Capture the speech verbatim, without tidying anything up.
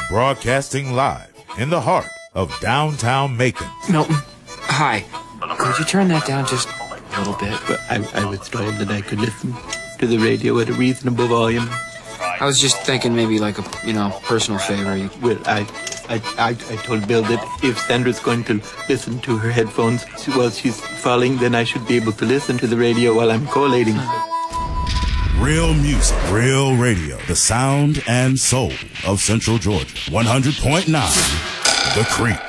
Broadcasting live in the heart of downtown Macon. Milton, hi. Could you turn that down just a little bit? But I, I was told that I could listen to the radio at a reasonable volume. I was just thinking maybe like a, you know, personal favor. You... Well, I, I, I, I told Bill that if Sandra's going to listen to her headphones while she's falling, then I should be able to listen to the radio while I'm collating. Real music, real radio. The sound and soul of Central Georgia. one hundred point nine The Creek.